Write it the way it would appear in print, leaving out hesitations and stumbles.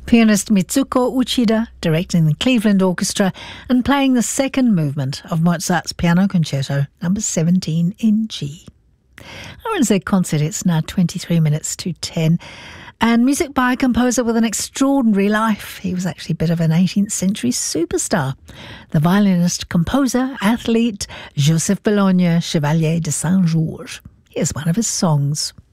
Pianist Mitsuko Uchida directing the Cleveland Orchestra and playing the second movement of Mozart's Piano Concerto number 17 in G. RNZ Concert, it's now 23 minutes to 10. And music by a composer with an extraordinary life. He was actually a bit of an 18th century superstar. The violinist, composer, athlete, Joseph Bologna, Chevalier de Saint-Georges. Here's one of his songs.